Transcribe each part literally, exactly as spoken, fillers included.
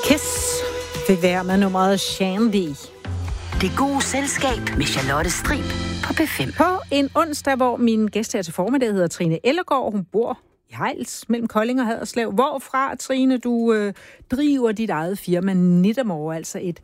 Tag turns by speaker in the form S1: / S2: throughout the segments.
S1: Kiss vil være med nummeret Shandy.
S2: Det gode selskab med Charlotte Strib på P fem.
S1: På en onsdag, hvor min gæst her til formiddag hedder Trine Ellegaard. Hun bor i Hejls mellem Kolding og Haderslev. Hvorfra, Trine, du øh, driver dit eget firma Nittamore, altså et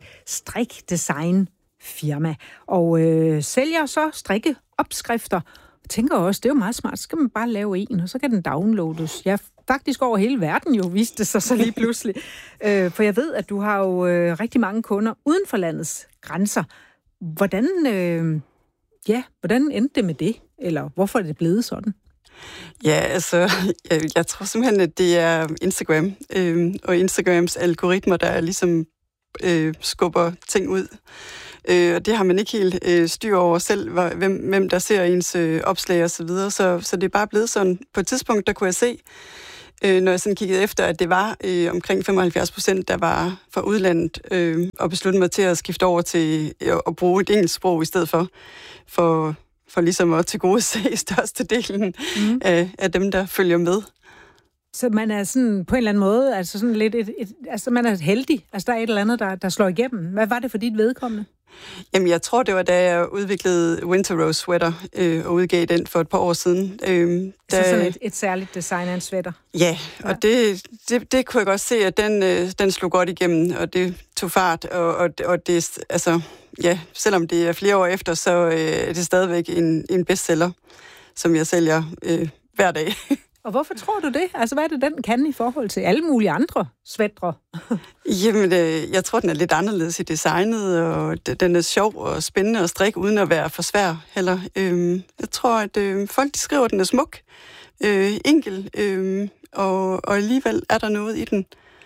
S1: strikdesign-firma. Og øh, sælger så strikkeopskrifter. Jeg tænker også, det er jo meget smart. Så skal man bare lave en, og så kan den downloades. Ja, faktisk over hele verden jo, viste det sig så lige pludselig. øh, for jeg ved, at du har jo øh, rigtig mange kunder uden for landets grænser. Hvordan, øh, ja, hvordan endte det med det? Eller hvorfor er det blevet sådan?
S3: Ja, altså, jeg, jeg tror simpelthen, at det er Instagram. Øh, og Instagrams algoritmer, der ligesom øh, skubber ting ud. Øh, og det har man ikke helt øh, styr over selv, hvem, hvem der ser ens øh, opslag og så videre. Så, så det er bare blevet sådan. På et tidspunkt, der kunne jeg se, øh, når jeg sådan kiggede efter, at det var øh, omkring femoghalvfjerds procent, der var fra udlandet, øh, og besluttede mig til at skifte over til øh, at bruge et engelsk sprog i stedet for, for, for ligesom at tilgodese størstedelen mm. af, af dem, der følger med.
S1: Så man er sådan på en eller anden måde, altså sådan lidt et, et, altså man er heldig. Altså der er et eller andet, der, der slår igennem. Hvad var det for dit vedkommende?
S3: Jamen, jeg tror, det var, da jeg udviklede Winter Rose Sweater øh, og udgav den for et par år siden. Øh,
S1: da, så sådan et, et særligt design af en sweater?
S3: Ja, og ja. Det, det, det kunne jeg godt se, at den, øh, den slog godt igennem, og det tog fart. Og, og, og det, altså, ja, selvom det er flere år efter, så øh, er det stadigvæk en, en bestseller, som jeg sælger øh, hver dag.
S1: Og hvorfor tror du det? Altså, hvad er det, den kan i forhold til alle mulige andre sweatre?
S3: Jamen, øh, jeg tror, den er lidt anderledes i designet, og den er sjov og spændende at strikke, uden at være for svær heller. Øh, jeg tror, at øh, folk de skriver, at den er smuk, øh, enkel, øh, og, og alligevel er der noget i den.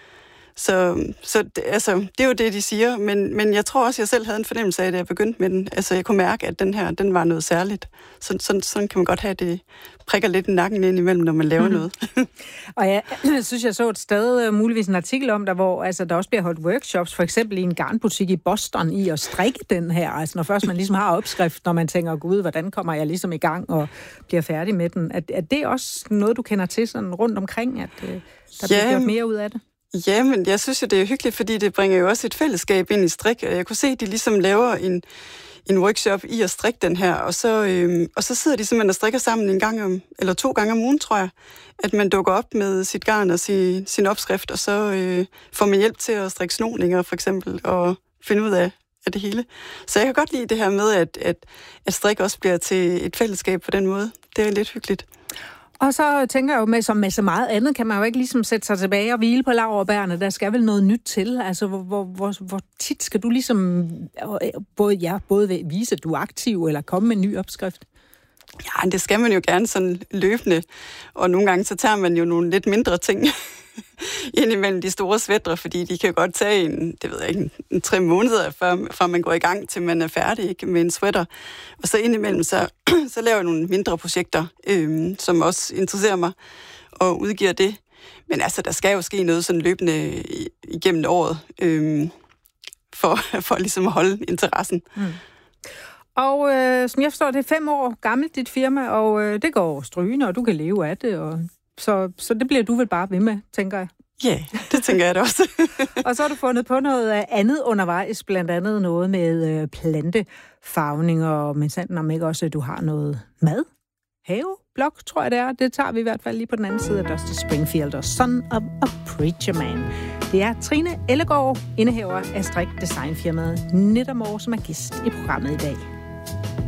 S3: Så, så det, altså, det er jo det, de siger, men, men jeg tror også, at jeg selv havde en fornemmelse af, da jeg begyndte med den. Altså, jeg kunne mærke, at den her, den var noget særligt. Så, sådan, sådan kan man godt have det, prikker lidt i nakken ind imellem, når man laver mm. noget.
S1: Og jeg synes, jeg så et sted, muligvis en artikel om der, hvor altså, der også bliver holdt workshops, for eksempel i en garnbutik i Boston, i at strikke den her. Altså, når først man ligesom har opskrift, når man tænker, gud, hvordan kommer jeg ligesom i gang og bliver færdig med den? Er, er det også noget, du kender til sådan rundt omkring, at øh, der ja. bliver gjort mere ud af det?
S3: Ja, men jeg synes jo, det er hyggeligt, fordi det bringer jo også et fællesskab ind i strik. Jeg kunne se, at de ligesom laver en, en workshop i at strikke den her, og så, øhm, og så sidder de simpelthen og strikker sammen en gang om, eller to gange om ugen, tror jeg, at man dukker op med sit garn og sin, sin opskrift, og så øh, får man hjælp til at strikke snoninger, for eksempel, og finde ud af, af det hele. Så jeg kan godt lide det her med, at, at, at strik også bliver til et fællesskab på den måde. Det er lidt hyggeligt.
S1: Og så tænker jeg jo, med, som med så meget andet, kan man jo ikke ligesom sætte sig tilbage og hvile på laurbærrene. Der skal vel noget nyt til. Altså, hvor, hvor, hvor, hvor tit skal du ligesom både, ja, både vise, at du er aktiv, eller komme med en ny opskrift?
S3: Ja, det skal man jo gerne sådan løbende. Og nogle gange, så tager man jo nogle lidt mindre ting ind imellem de store sweatre, fordi de kan godt tage en, det ved jeg ikke, en, en tre måneder, før, fra man går i gang, til man er færdig ikke, med en sweater. Og så indimellem, så, så laver jeg nogle mindre projekter, øhm, som også interesserer mig, og udgiver det. Men altså, der skal jo ske noget sådan løbende igennem året, øhm, for, for ligesom at holde interessen. Mm.
S1: Og øh, som jeg forstår, det er fem år gammelt, dit firma, og øh, det går strygende, og du kan leve af det, og Så, så det bliver du vel bare ved med, tænker jeg.
S3: Ja, yeah, det tænker jeg da også.
S1: Og så har du fundet på noget andet undervejs, blandt andet noget med plantefarvning, og men sandt om ikke også, at du har noget mad, have, blog, tror jeg det er. Det tager vi i hvert fald lige på den anden side af Dusty Springfield og Son of a Preacher Man. Det er Trine Ellegaard, indehaver af strik designfirmaet Nittamore, som er gæst i programmet i dag.